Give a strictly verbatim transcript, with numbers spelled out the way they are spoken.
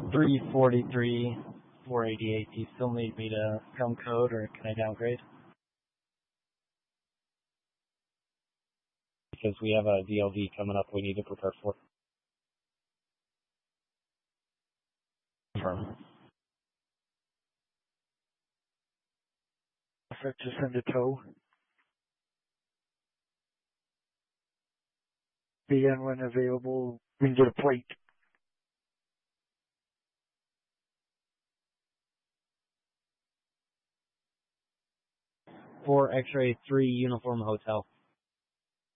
three forty-three, four eighty-eight. Do you still need me to come code, or can I downgrade? Because we have a D L V coming up we need to prepare for. Confirm. Perfect, just send a tow. B N when available, we can get a plate. For X-ray three uniform hotel.